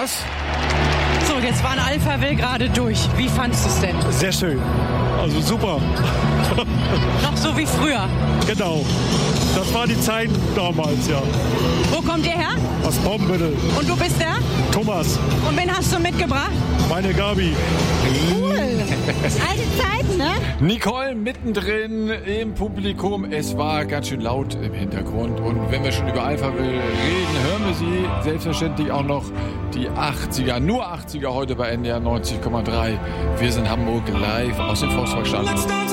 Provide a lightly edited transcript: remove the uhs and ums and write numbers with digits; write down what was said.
Was? So, jetzt war ein Alphaville gerade durch. Wie fandest du es denn? Sehr schön. Also super. Noch so wie früher. Genau. Das war die Zeit damals, ja. Wo kommt ihr her? Aus Poppenbüttel. Und du bist der? Thomas. Und wen hast du mitgebracht? Meine Gabi. Cool. Alte Zeiten, ne? Nicole mittendrin im Publikum. Es war ganz schön laut im Hintergrund. Und wenn wir schon über Alphaville reden, hören wir sie selbstverständlich auch noch die 80er. Nur 80er heute bei NDR 90,3. Wir sind Hamburg live aus dem Volksparkstadion.